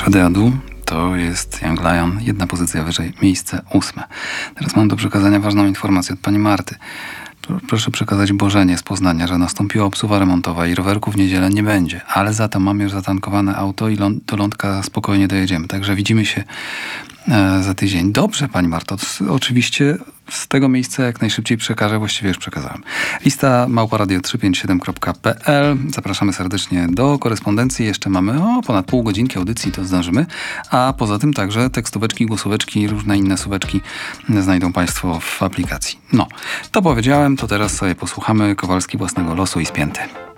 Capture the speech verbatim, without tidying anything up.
Shadiadu to jest Young Lion, jedna pozycja wyżej, miejsce ósme. Teraz mam do przekazania ważną informację od pani Marty. Proszę przekazać Bożenie z Poznania, że nastąpiła obsługa remontowa i rowerku w niedzielę nie będzie, ale za to mam już zatankowane auto i ląd, do Lądka spokojnie dojedziemy. Także widzimy się e, za tydzień. Dobrze, pani Marto, oczywiście z tego miejsca jak najszybciej przekażę, właściwie już przekazałem. Lista małpa radio trzysta pięćdziesiąt siedem kropka p l. Zapraszamy serdecznie do korespondencji. Jeszcze mamy o, ponad pół godzinki audycji, to zdążymy. A poza tym także tekstóweczki, głosóweczki i różne inne słóweczki znajdą państwo w aplikacji. No, to powiedziałem, to teraz sobie posłuchamy Kowalski własnego losu i Spięty.